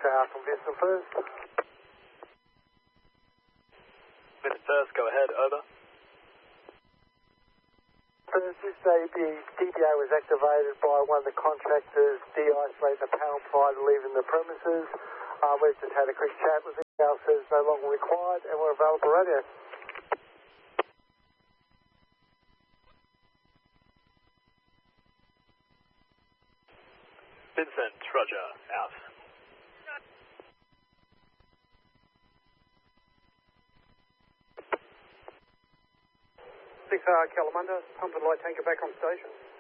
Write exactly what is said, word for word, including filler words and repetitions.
South from Vincent first. Vincent first, go ahead, over. First, this day the D B A was activated by one of the contractors de-isolating the panel prior to leaving the premises. Uh, we've just had a quick chat with him. Now says no longer required and we're available radio. Vincent, roger, out. six R Calamunda, pump and light tanker back on station.